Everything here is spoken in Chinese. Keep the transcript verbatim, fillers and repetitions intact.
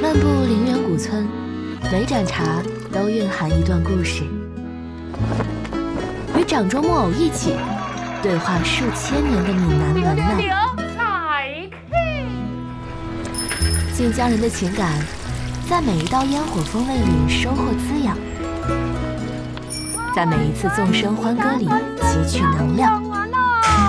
漫步陵园古村，每盏茶都蕴含一段故事。与掌中木偶一起对话数千年的闽南文脉，晋江人的情感在每一道烟火风味里收获滋养，在每一次纵声欢歌里汲取能量。